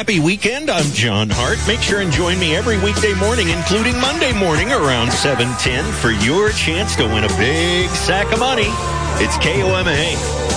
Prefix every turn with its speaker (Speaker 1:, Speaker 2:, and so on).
Speaker 1: happy weekend. I'm John Hart. Make sure and join me every weekday morning, including Monday morning around 7:10 for your chance to win a big sack of money. It's KOMA.